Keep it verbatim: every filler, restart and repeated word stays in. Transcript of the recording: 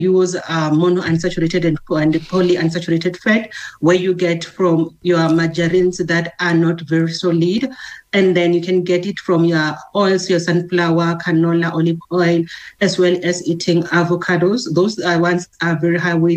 use uh, monounsaturated and, and polyunsaturated fat, where you get from your margarines that are not very solid. And then you can get it from your oils, your sunflower, canola, olive oil, as well as eating avocados. Those are ones are very high weight